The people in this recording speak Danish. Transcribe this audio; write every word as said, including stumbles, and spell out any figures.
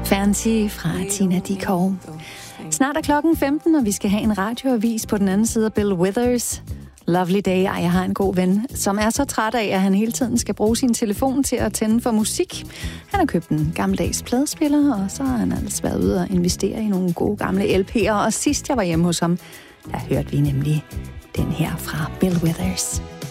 Fancy fra Tina Dickow. Snart er klokken femten, og vi skal have en radioavis på den anden side af Bill Withers. Lovely Day. Ej, jeg har en god ven, som er så træt af, at han hele tiden skal bruge sin telefon til at tænde for musik. Han har købt en gammeldags pladespiller, og så har han altså været ude og investere i nogle gode gamle L P'er. Og sidst jeg var hjemme hos ham, der hørte vi nemlig den her fra Bill Withers.